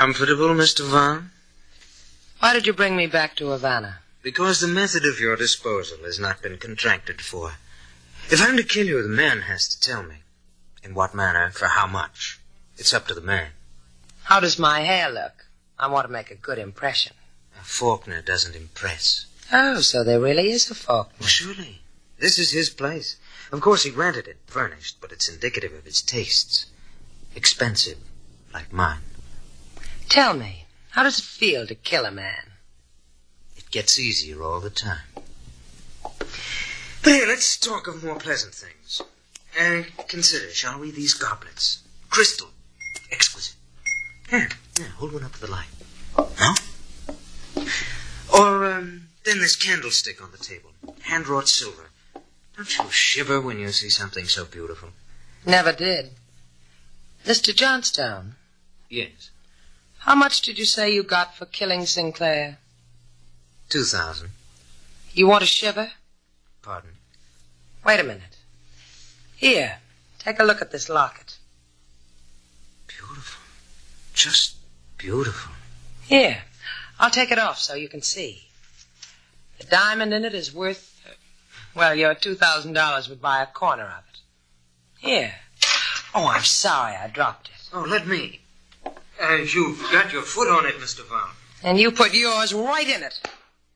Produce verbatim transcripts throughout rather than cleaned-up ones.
Comfortable, Mister Vaughn? Why did you bring me back to Havana? Because the method of your disposal has not been contracted for. If I'm to kill you, the man has to tell me. In what manner, for how much. It's up to the man. How does my hair look? I want to make a good impression. A Faulkner doesn't impress. Oh, so there really is a Faulkner. Well, surely. This is his place. Of course, he rented it, furnished, but it's indicative of his tastes. Expensive, like mine. Tell me, how does it feel to kill a man? It gets easier all the time. But here, let's talk of more pleasant things. And consider, shall we, these goblets. Crystal. Exquisite. Here, here, hold one up to the light. No? Or, um, then this candlestick on the table. Hand-wrought silver. Don't you shiver when you see something so beautiful? Never did. Mister Johnstone. Yes. How much did you say you got for killing Sinclair? Two thousand. You want to shiver? Pardon? Wait a minute. Here, take a look at this locket. Beautiful. Just beautiful. Here, I'll take it off so you can see. The diamond in it is worth, uh, well, your two thousand dollars would buy a corner of it. Here. Oh, I'm sorry I dropped it. Oh, let me. Uh, you've got your foot on it, Mister Vaughn. And you put yours right in it.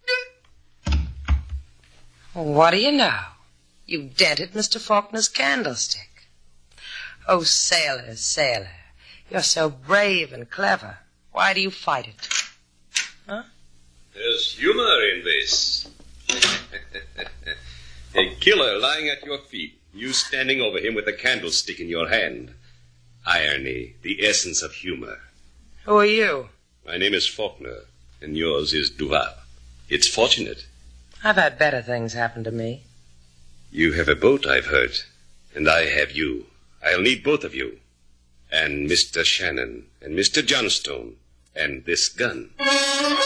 What do you know? You dented Mister Faulkner's candlestick. Oh, sailor, sailor, you're so brave and clever. Why do you fight it? Huh? There's humor in this. A killer lying at your feet, you standing over him with a candlestick in your hand. Irony, the essence of humor. Who are you? My name is Faulkner, and yours is Duval. It's fortunate. I've had better things happen to me. You have a boat, I've heard, and I have you. I'll need both of you. And Mister Shannon, and Mister Johnstone, and this gun.